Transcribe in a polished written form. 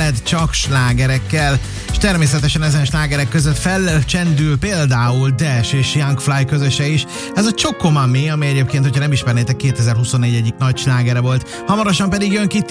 lehet csak slágerekkel, és természetesen ezen slágerek között felcsendül például Dash és Young Fly közöse is. Ez a Choco Mami, ami egyébként, hogyha nem ismernétek, 2024 egyik nagy slágere volt. Hamarosan pedig jön ki